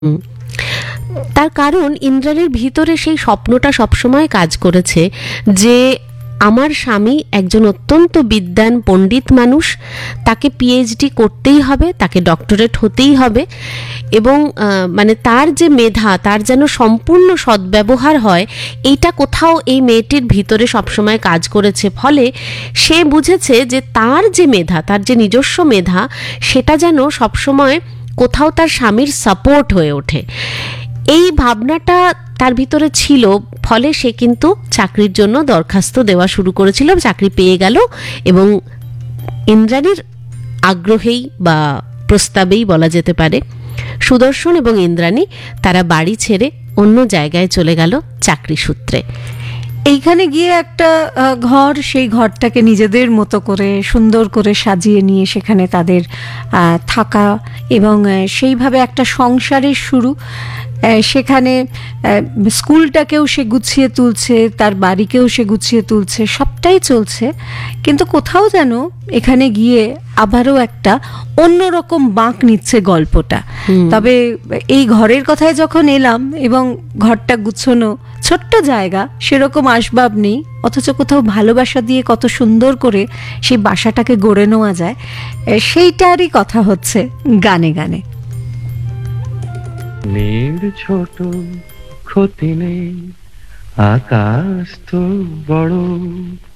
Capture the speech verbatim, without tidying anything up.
হুম। তার কারণ ইন্দ্রাণীর ভিতরে সেই স্বপ্নটা সবসময় কাজ করেছে যে আমার স্বামী একজন অত্যন্ত বিদ্বান পণ্ডিত মানুষ, তাকে পিএইচডি করতেই হবে, তাকে ডক্টরেট হতেই হবে, এবং আহ, মানে তার যে মেধা, তার যেন সম্পূর্ণ সদ্ব্যবহার হয়, এইটা কোথাও এই মেয়েটির ভিতরে সবসময় কাজ করেছে। ফলে সে বুঝেছে যে তার যে মেধা, তার যে নিজস্ব মেধা, সেটা যেন সবসময় কোথাও তার স্বামীর সাপোর্ট হয়ে ওঠে। এই ভাবনাটা তার ভিতরে ছিল, ফলে সে কিন্তু চাকরির জন্য দরখাস্ত দেওয়া শুরু করেছিল, চাকরি পেয়ে গেল, এবং ইন্দ্রাণীর আগ্রহেই বা প্রস্তাবেই বলা যেতে পারে সুদর্শন এবং ইন্দ্রাণী তারা বাড়ি ছেড়ে অন্য জায়গায় চলে গেল চাকরি সূত্রে। এইখানে গিয়ে একটা আহ, ঘর, সেই ঘরটাকে নিজেদের মতো করে সুন্দর করে সাজিয়ে নিয়ে সেখানে তাদের আহ, থাকা এবং আহ, সেইভাবে একটা সংসারের শুরু। আহ, সেখানে আহ, স্কুলটাকেও সে গুছিয়ে তুলছে, তার বাড়িকেও সে গুছিয়ে তুলছে, সবটাই চলছে। কিন্তু কোথাও যেন এখানে গিয়ে আবারও একটা অন্যরকম বাঁক নিচ্ছে গল্পটা। তবে এই ঘরের কথায় যখন এলাম, এবং ঘরটা গুছানো, ছোট্ট জায়গা, সেরকম আসবাব নেই, অথচ কোথাও ভালোবাসা দিয়ে কত সুন্দর করে সেই বাসাটাকে গড়ে নেওয়া যায়, এ, সেইটারই কথা হচ্ছে গানে গানে। নীড় ছোট, ক্ষতি নেই, আকাশ তো বড়।